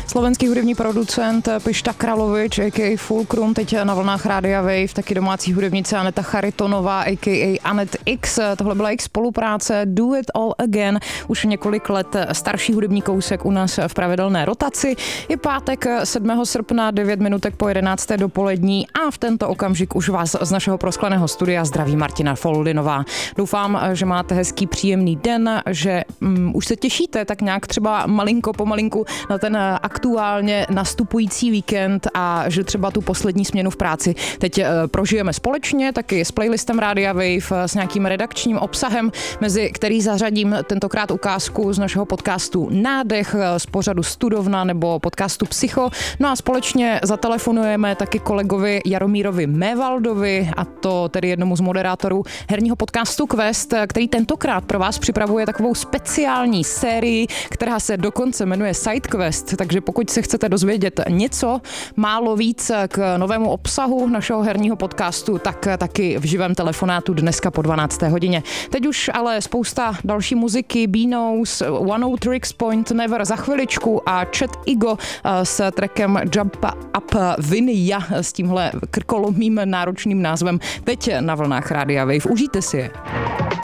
Slovenský hudební producent Pišta Kralovič, a.k.a. Fulcrum, teď na vlnách Rádia Wave, taky domácí hudebnice Aneta Charitonová, a.k.a. Anet X. Tohle byla jejich spolupráce Do It All Again, už několik let starší hudební kousek u nás v pravidelné rotaci. Je pátek 7. srpna, 9 minutek po 11. dopolední a v tento okamžik už vás z našeho proskleného studia zdraví Martina Foldinová. Doufám, že máte hezký, příjemný den, že už se těšíte tak nějak třeba malinko pomalinku na ten aktuálně nastupující víkend a že třeba tu poslední směnu v práci teď prožijeme společně, taky s playlistem Rádia Wave, s nějakým redakčním obsahem, mezi který zařadím tentokrát ukázku z našeho podcastu Nádech, z pořadu Studovna nebo podcastu Psycho. No a společně zatelefonujeme taky kolegovi Jaromírovi Mévaldovi, a to tedy jednomu z moderátorů herního podcastu Quest, který tentokrát pro vás připravuje takovou speciální sérii, která se dokonce jmenuje SideQuest, takže pokud se chcete dozvědět něco málo víc k novému obsahu našeho herního podcastu, tak taky v živém telefonátu dneska po 12. hodině. Teď už ale spousta další muziky, Beanos, One Tricks Point Never za chviličku a Chet Ego s trackem Jump Up Vinia s tímhle krkolomým náročným názvem teď na vlnách Rádia Wave. Užijte si je.